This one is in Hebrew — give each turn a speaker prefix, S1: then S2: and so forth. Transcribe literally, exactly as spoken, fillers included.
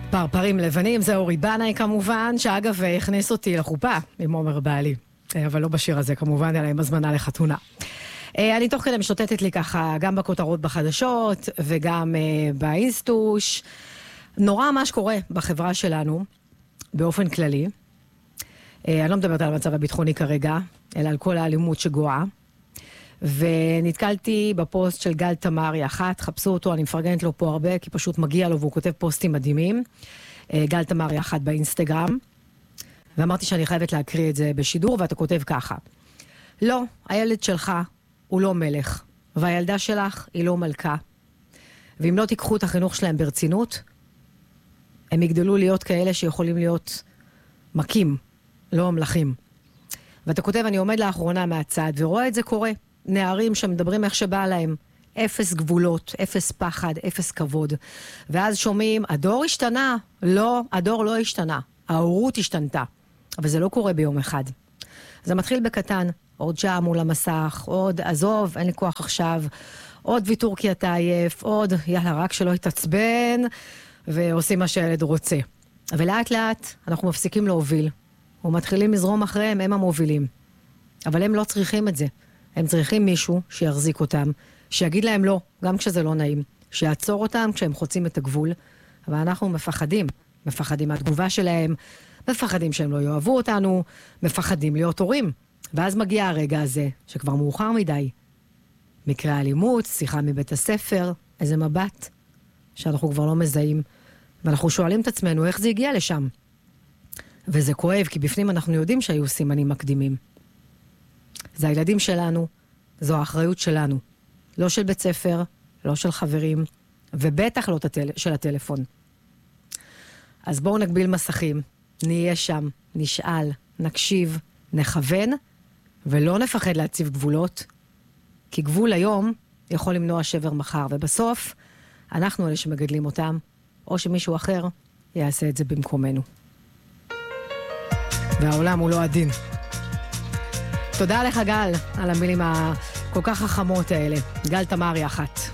S1: פרפרים לבנים, זה אורי בנאי כמובן, שאגב הכניס אותי לחופה עם עומר בעלי, אבל לא בשיר הזה כמובן, אלא עם הזמנה לחתונה. אני תוך כדי משוטטת לי ככה גם בכותרות בחדשות וגם באינסטוש. נורא מה שקורה בחברה שלנו באופן כללי. אני לא מדברת על המצב הביטחוני כרגע, אלא על כל האלימות שגועה. ונתקלתי בפוסט של גל תמרי אחת, חפשו אותו, אני מפרגנת לו פה הרבה, כי פשוט מגיע לו והוא כותב פוסטים מדהימים. גל תמרי אחת באינסטגרם. ואמרתי שאני חייבת להקריא את זה בשידור, ואתה כותב ככה. לא, הילד שלך הוא לא מלך, והילדה שלך היא לא מלכה. ואם לא תיקחו את החינוך שלהם ברצינות, הם יגדלו להיות כאלה שיכולים להיות מכים, לא המלכים. ואתה כותב, אני עומד לאחרונה מהצד, ורואה את זה קורה. נערים שמדברים איך שבא להם. אפס גבולות, אפס פחד, אפס כבוד. ואז שומעים, הדור השתנה. לא, הדור לא השתנה. ההורות השתנתה. אבל זה לא קורה ביום אחד. זה מתחיל בקטן. עוד שעה מול המסך, עוד עזוב, אין לי כוח עכשיו. עוד ויתור כי אתה עייף, עוד יאללה, רק שלא יתעצבן, ועושים מה שהילד רוצה. ולאט לאט אנחנו מפסיקים להוביל. ומתחילים לזרום אחריהם, הם המובילים. אבל הם לא צריכים את זה. הם צריכים מישהו שיחזיק אותם, שיגיד להם לא, גם כשזה לא נעים, שיעצור אותם כשהם חוצים את הגבול, אבל אנחנו מפחדים, מפחדים מהתגובה שלהם, מפחדים שהם לא יאהבו אותנו, מפחדים להיות הורים. ואז מגיע הרגע הזה, שכבר מאוחר מדי. מקרה אלימות, שיחה מבית הספר, איזה מבט, שאנחנו כבר לא מזהים, ואנחנו שואלים את עצמנו איך זה הגיע לשם. וזה כואב, כי בפנים אנחנו יודעים שהיו סימנים מקדימים. זה הילדים שלנו, זו האחריות שלנו. לא של בית ספר, לא של חברים, ובטח לא הטל... של הטלפון. אז בואו נגביל מסכים, נהיה שם, נשאל, נקשיב, נכוון, ולא נפחד להציב גבולות, כי גבול היום יכול למנוע שבר מחר, ובסוף אנחנו אלה שמגדלים אותם, או שמישהו אחר יעשה את זה במקומנו. והעולם הוא לא עדין. תודה לך גל על המילים הכל כך חכמות האלה. גל תמרי אחת.